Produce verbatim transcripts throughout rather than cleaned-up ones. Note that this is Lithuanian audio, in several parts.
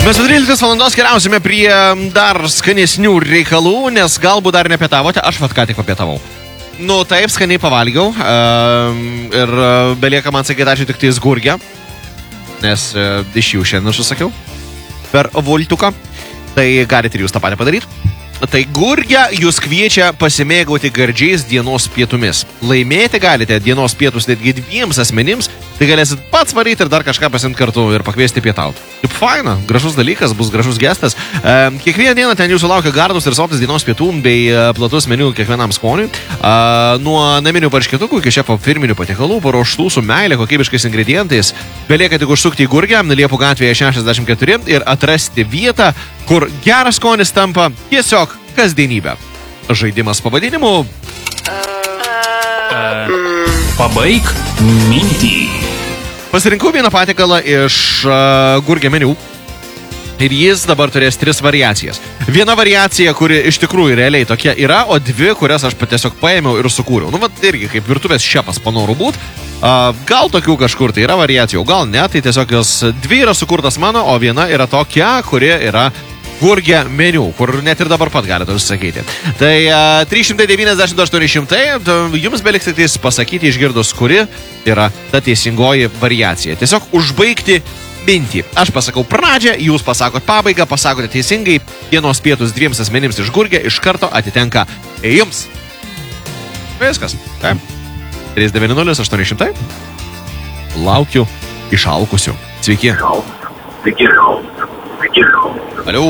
Mes dvyliktos valandos keliausime prie dar skanesnių reikalų, nes galbūt dar nepietavote, aš vat ką tik papietavau. Nu, taip, skaniai pavalgiau uh, ir uh, belieka man sakyti ačiū tik tais gurgę, nes uh, iš jų šiandien aš sakiau per voltuką, tai galite ir jūs tą patį padaryti. Tai gurgė jūs kviečia pasimėgauti gardžiais dienos pietumis. Laimėti galite dienos pietus netgi dviems asmenims, tai galėsit pats varyti ir dar kažką pasimti kartu ir pakviesti pietauti. Kaip faina, gražus dalykas, bus gražus gestas. E, kiekvieną dieną ten jūsų laukia gardus ir sotus dienos pietų bei e, platus meniu kiekvienam skoniui. E, nuo naminių varškėtukų iki šefo firminių patiekalų, paruoštų su meile kokybiškais ingredientais. Belieka tik užsukti į Gurgę, Liepų gatvėje šešiasdešimt keturi ir atrasti vietą, kur geras skonis tampa tiesiog kasdienybė. Žaidimas pavadinimu uh, Pabaik mintį. Pasirinkau vieną patiekalą iš uh, Gurgė meniu ir jis dabar turės tris variacijas. Viena variacija, kuri iš tikrųjų realiai tokia yra, o dvi, kurias aš tiesiog paėmiau ir sukūriau. Nu, vat irgi kaip virtuvės šefas panorų būt. Uh, gal tokių kažkur tai yra variacijų, gal ne, tai tiesiog jos dvi yra sukurtas mano, o viena yra tokia, kuri yra Gurgė meniu, kur net ir dabar pat galite užsakyti. Tai uh, trys šimtai devyniasdešimt aštuoni šimtai, jums beliks tik pasakyti išgirdus, kuri yra ta teisingoji variacija. Tiesiog užbaigti mintį. Aš pasakau pradžią, jūs pasakot pabaigą, pasakote teisingai, dienos pietus dviems asmenims iš Gurgė iš karto atitenka jums. Viskas. Taip. trys devyni nulis aštuoni šimtai. Laukiu išalkusių. Sveiki. Sveiki. Aliu.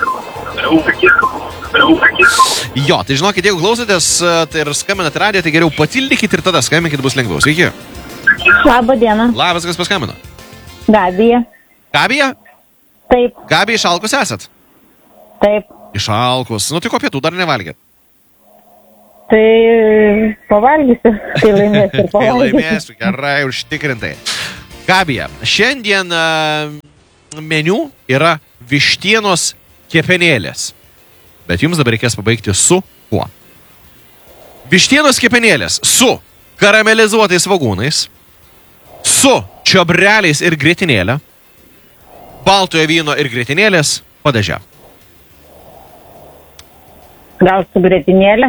Jo, tai žinokit, jeigu klausotės tai ir skambinat radiją, tai geriau patildykit ir tada skambinkit, bus lengviau. Sveiki. Labą dieną. Labas, kas paskambino? Gabija. Gabija? Taip. Gabija, išalkus esat? Taip. Išalkus. Nu, tai ko pietų dar nevalgėt? Tai pavalgysiu, tai laimėsiu ir Tai pavalgysiu. laimėsiu, gerai, užtikrintai. Gabija, šiandien uh, meniu yra vištienos kepenėlės. Bet jums dabar reikės pabaigti su kuo? Vištienos kepenėlės su karamelizuotais svogūnais, su čiobreliais ir grietinėlė, baltojo vyno ir grietinėlės padaže. Gal su grietinėlė?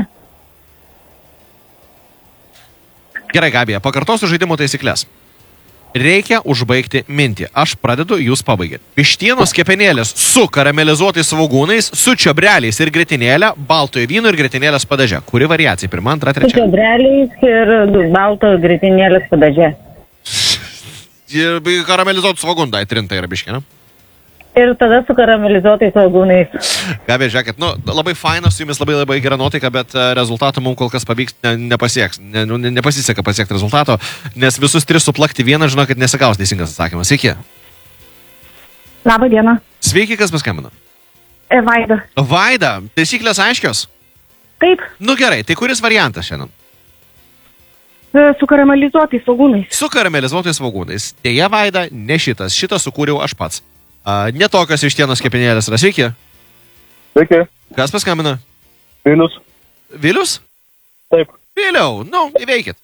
Gerai, Gabija, pakartosiu žaidimo taisyklės. Reikia užbaigti mintį. Aš pradedu, jūs pabaigėt. Vištienos kepenėlės su karamelizuotais svogūnais, su čiobreliais ir grietinėlė, baltojo vyno ir grietinėlės padaže. Kuri variacija? Pirma, antra, Su trečia? čiobreliais ir balto grietinėlės padaže. Ir karamelizuotų svogūnų, tai trinta yra biškė, ne? Ir tada su karamelizuotais svogūnais. Gabija, žiūrėkit, nu, labai fainas, su jumis labai labai gera nuotaika, bet rezultato mums kol kas pavyks ne, nepasieks. Ne, nu, nepasiseka pasiekti rezultato, nes visus tris suplakti vieną, žinokit, nesigaus teisingas atsakymas. Sveiki. Labą dieną. Sveiki, kas paskambino? E, Vaida. Vaida, taisyklės aiškios? Taip. Nu gerai, tai kuris variantas šiandien? E, su karamelizuotais svogūnais. Su karamelizuotais svogūnais. Deja, Vaida, ne šitas. Šitą sukūriau aš pats. Uh, netokios vištienos kepenėlės yra. Sveiki. Sveiki. Kas paskambina? Vilius. Vilius? Taip. Vėliau, nu, įveikit.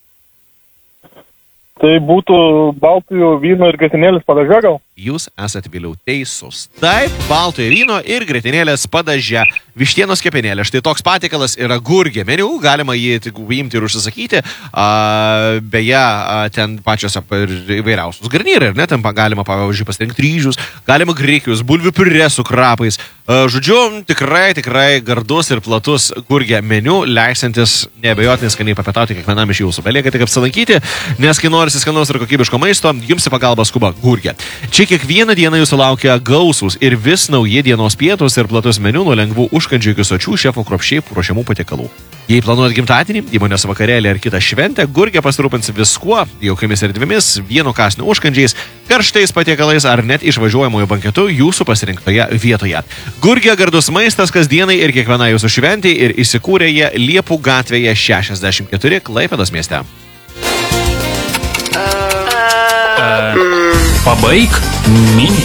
Tai būtų baltojo vyno ir grietinėlės padaže gal? Jūs esate Vėliau teisus. Taip, baltojo vyno ir grietinėlės padaže. Vištienos kepenėlė. Štai toks patiekalas yra Gurgė meniu. Galima jį tik imti ir užsisakyti. A, beje, a, ten pačios įvairiausius garnyrai, ar ne? Ten galima, pavyzdžiui, pasirinkti ryžius, galima grikius, bulvių piurė su krapais. A, žodžiu, tikrai, tikrai gardus ir platus Gurgė meniu, leisantis neabejotinai skaniai papietauti kiekvienam iš jūsų. Belieka tik apsilankyti, nes kai norisi skanaus ir kokybiško maisto, jums į pagalbą skuba Gurgė. Čia kiekvieną dieną jūsų laukia gausūs ir vis nauji dienos pietus ir platus meniu nuo lengvų užkandžių iki sočių šefo kruopščiai ruošiamų patiekalų. Jei planuojat gimtadienį, įmonės vakarėlį ar kitą šventę, Gurgė pasirūpins viskuo, jaukiamis erdvėmis, vieno kąsnių užkandžiais, karštais patiekalais ar net išvažiuojamojo banketu jūsų pasirinktoje vietoje. Gurgė gardus maistas kasdienai ir kiekviena jūsų šventė ir įsikūrė jie Liepų gatvėje šešiasdešimt keturi Klaipėdos mieste. Uh, pabaik mintį.